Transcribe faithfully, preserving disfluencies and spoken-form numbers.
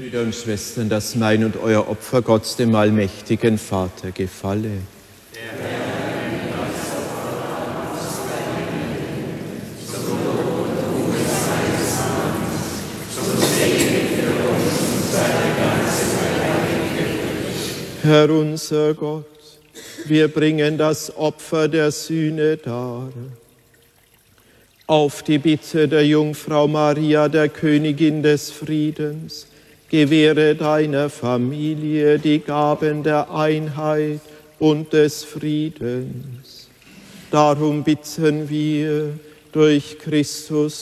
Brüder und Schwestern, dass mein und euer Opfer Gott, dem allmächtigen Vater, gefalle. Herr unser Gott, wir bringen das Opfer der Sühne dar. Auf die Bitte der Jungfrau Maria, der Königin des Friedens, gewähre deiner Familie die Gaben der Einheit und des Friedens. Darum bitten wir durch Christus,